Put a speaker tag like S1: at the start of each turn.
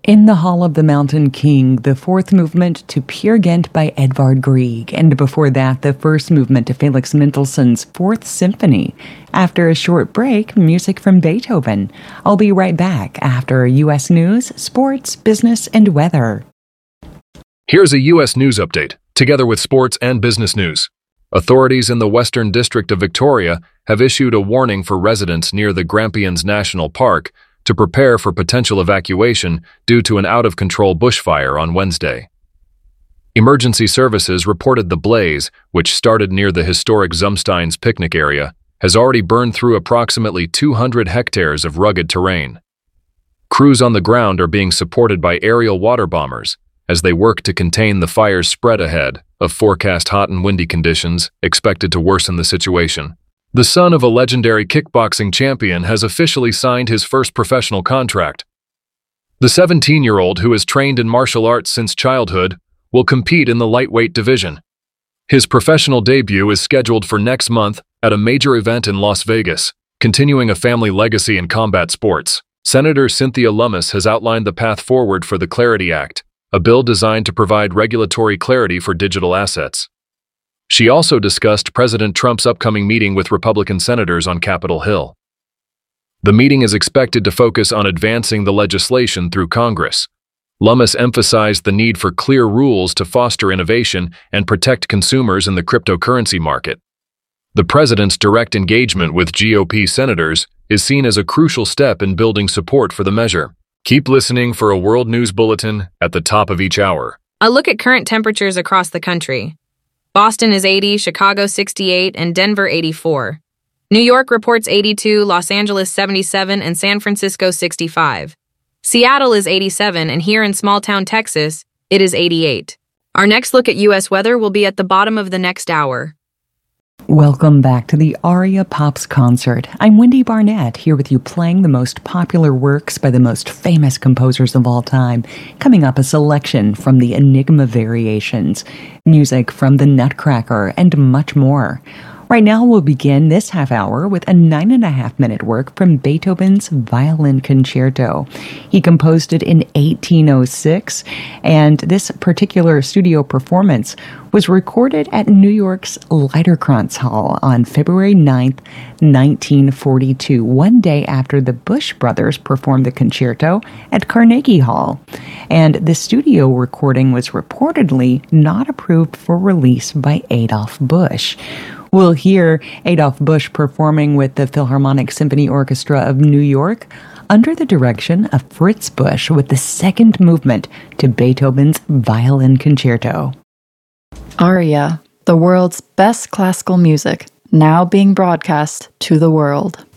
S1: In the Hall of the Mountain King, the fourth movement to Peer Gynt by Edvard Grieg, and before that, the first movement to Felix Mendelssohn's Fourth Symphony. After a short break, music from Beethoven. I'll be right back after U.S. news, sports, business, and weather.
S2: Here's a U.S. news update, together with sports and business news. Authorities in the Western District of Victoria have issued a warning for residents near the Grampians National Park to prepare for potential evacuation due to an out-of-control bushfire on Wednesday. Emergency services reported the blaze, which started near the historic Zumsteins picnic area, has already burned through approximately 200 hectares of rugged terrain. Crews on the ground are being supported by aerial water bombers as they work to contain the fire's spread ahead of forecast hot and windy conditions expected to worsen the situation. The son of a legendary kickboxing champion has officially signed his first professional contract. The 17-year-old, who has trained in martial arts since childhood, will compete in the lightweight division. His professional debut is scheduled for next month at a major event in Las Vegas, continuing a family legacy in combat sports. Senator Cynthia Lummis has outlined the path forward for the Clarity Act, a bill designed to provide regulatory clarity for digital assets. She also discussed President Trump's upcoming meeting with Republican senators on Capitol Hill. The meeting is expected to focus on advancing the legislation through Congress. Lummis emphasized the need for clear rules to foster innovation and protect consumers in the cryptocurrency market. The president's direct engagement with GOP senators is seen as a crucial step in building support for the measure. Keep listening for a World News Bulletin at the top of each hour.
S3: A look at current temperatures across the country. Boston is 80, Chicago 68, and Denver 84. New York reports 82, Los Angeles 77, and San Francisco 65. Seattle is 87, and here in small-town Texas, it is 88. Our next look at U.S. weather will be at the bottom of the next hour.
S1: Welcome back to the Aria Pops concert. I'm Wendy Barnett, here with you playing the most popular works by the most famous composers of all time. Coming up, a selection from the Enigma Variations, music from the Nutcracker, and much more. Right now, we'll begin this half hour with a 9.5-minute work from Beethoven's Violin Concerto. He composed it in 1806, and this particular studio performance was recorded at New York's Liederkranz Hall on February 9th, 1942, one day after the Bush brothers performed the concerto at Carnegie Hall. And the studio recording was reportedly not approved for release by Adolf Busch. We'll hear Adolf Busch performing with the Philharmonic Symphony Orchestra of New York under the direction of Fritz Busch with the second movement to Beethoven's Violin Concerto.
S4: Aria, the world's best classical music, now being broadcast to the world.